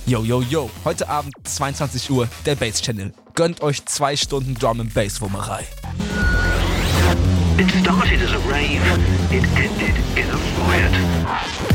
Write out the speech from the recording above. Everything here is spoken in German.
Yo, yo, yo. Heute Abend, 22 Uhr, der Bass Channel. Gönnt euch 2 Stunden Drum and Bass Wummerei. It started as a rave, it ended in a riot.